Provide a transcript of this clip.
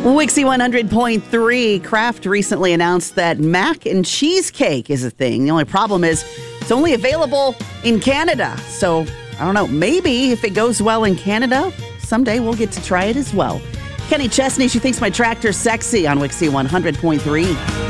Wixie 100.3. Kraft recently announced that mac and cheesecake is a thing. The only problem is it's only available in Canada. So, I don't know, maybe if it goes well in Canada, someday we'll get to try it as well. Kenny Chesney, she thinks my tractor's sexy on Wixie 100.3.